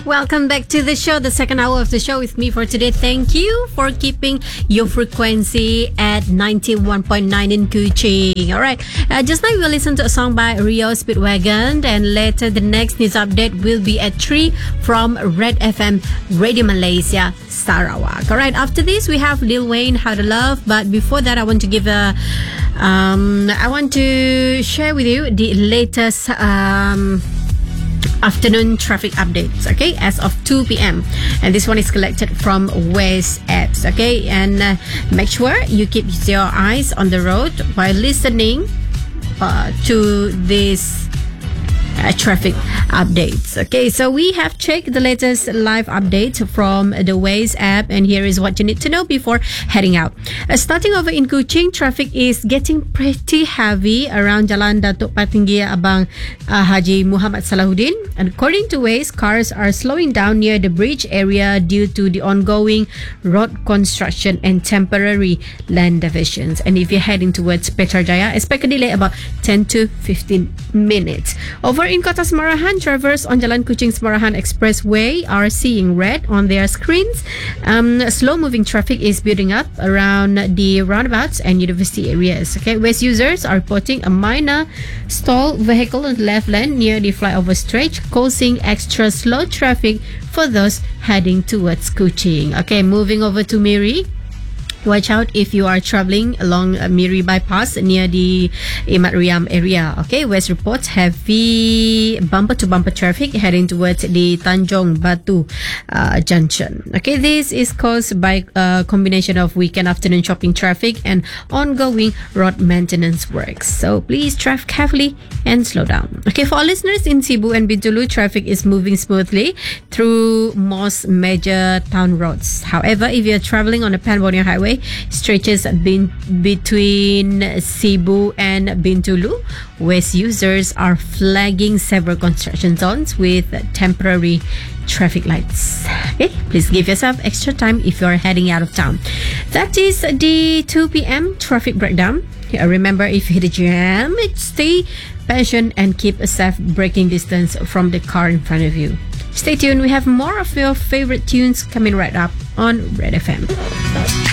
Welcome back to the show, the second hour of the show with me for today. Thank you for keeping your frequency at 91.9 in Kuching. All right. Just now we will listen to a song by Rio Speedwagon, and later the next news update will be at 3 from Red FM Radio Malaysia, Sarawak. All right. After this, we have Lil Wayne, How to Love. But before that, I want to share with you the latest afternoon traffic updates, okay, as of 2 p.m. and this one is collected from Waze apps, okay, and make sure you keep your eyes on the road while listening to this traffic updates. Okay, so we have checked the latest live update from the Waze app, and here is what you need to know before heading out. Starting over in Kuching, traffic is getting pretty heavy around Jalan Datuk Patinggi Abang Haji Muhammad Salahuddin. And according to Waze, cars are slowing down near the bridge area due to the ongoing road construction and temporary land divisions. And if you're heading towards Petrajaya, expect a delay about 10 to 15 minutes. Over in Kota Semarahan, drivers on Jalan Kuching Semarahan Expressway are seeing red on their screens. Slow-moving traffic is building up around the roundabouts and university areas. Okay, West users are reporting a minor stalled vehicle on the left lane near the flyover stretch, causing extra slow traffic for those heading towards Kuching. Okay, moving over to Miri. Watch out if you are traveling along Miri bypass near the Imat Riam area. Okay, West reports heavy bumper-to-bumper traffic heading towards the Tanjong Batu junction. Okay, this is caused by a combination of weekend afternoon shopping traffic and ongoing road maintenance works. So please drive carefully and slow down. Okay, for our listeners in Cebu and Bintulu, traffic is moving smoothly through most major town roads. However, if you are traveling on the Pan Borneo Highway, stretches between Cebu and Bintulu, West users are flagging several construction zones with temporary traffic lights. Okay, please give yourself extra time if you are heading out of town. That is the 2 p.m. traffic breakdown. Remember, if you hit a jam, stay patient and keep a safe braking distance from the car in front of you. Stay tuned. We have more of your favorite tunes coming right up on Red FM.